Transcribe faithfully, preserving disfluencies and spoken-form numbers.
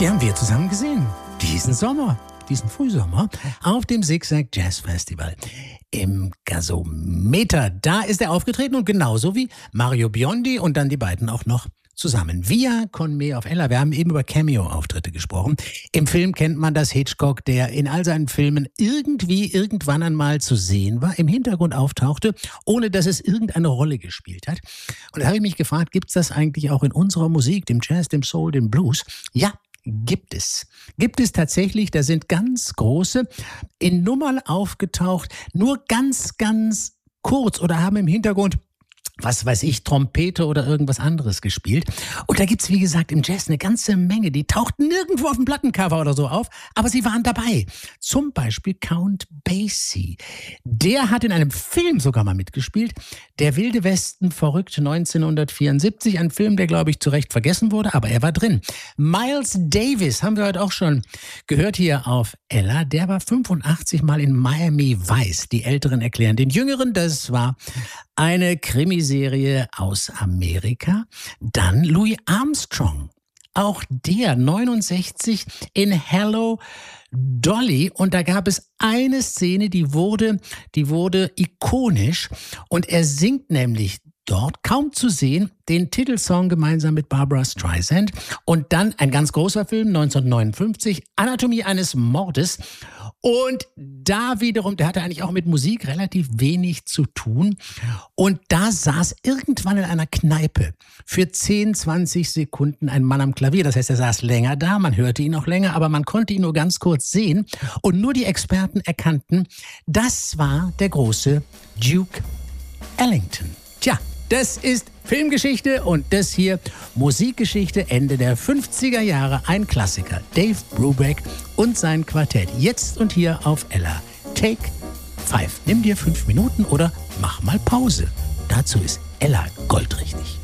die haben wir zusammen gesehen. Diesen Sommer, diesen Frühsommer, auf dem Zigzag Jazz Festival im Gasometer. Da ist er aufgetreten und genauso wie Mario Biondi und dann die beiden auch noch zusammen. Via con me auf Ella. Wir haben eben über Cameo-Auftritte gesprochen. Im Film kennt man das Hitchcock, der in all seinen Filmen irgendwie irgendwann einmal zu sehen war, im Hintergrund auftauchte, ohne dass es irgendeine Rolle gespielt hat. Und da habe ich mich gefragt, gibt es das eigentlich auch in unserer Musik, dem Jazz, dem Soul, dem Blues? Ja, gibt es. Gibt es tatsächlich, da sind ganz große in Nummern aufgetaucht, nur ganz, ganz kurz oder haben im Hintergrund, was weiß ich, Trompete oder irgendwas anderes gespielt. Und da gibt's wie gesagt, im Jazz eine ganze Menge. Die tauchten nirgendwo auf dem Plattencover oder so auf, aber sie waren dabei. Zum Beispiel Count Basie. Der hat in einem Film sogar mal mitgespielt. Der Wilde Westen verrückt neunzehnhundertvierundsiebzig. Ein Film, der, glaube ich, zu Recht vergessen wurde, aber er war drin. Miles Davis haben wir heute auch schon gehört hier auf Ella. Der war fünfundachtzig Mal in Miami Vice. Die Älteren erklären den Jüngeren. Das war eine Krimiserie aus Amerika. Dann Louis Armstrong. Auch der neunundsechzig in Hello Dolly. Und da gab es eine Szene, die wurde, die wurde ikonisch. Und er singt nämlich dort, kaum zu sehen, den Titelsong gemeinsam mit Barbra Streisand. Und dann ein ganz großer Film, neunzehnhundertneunundfünfzig, Anatomie eines Mordes. Und da wiederum, der hatte eigentlich auch mit Musik relativ wenig zu tun. Und da saß irgendwann in einer Kneipe für zehn, zwanzig Sekunden ein Mann am Klavier. Das heißt, er saß länger da, man hörte ihn auch länger, aber man konnte ihn nur ganz kurz sehen. Und nur die Experten erkannten, das war der große Duke Ellington. Tja, das ist Filmgeschichte und das hier Musikgeschichte Ende der fünfziger Jahre. Ein Klassiker, Dave Brubeck und sein Quartett. Jetzt und hier auf Ella. Take Five. Nimm dir fünf Minuten oder mach mal Pause. Dazu ist Ella goldrichtig.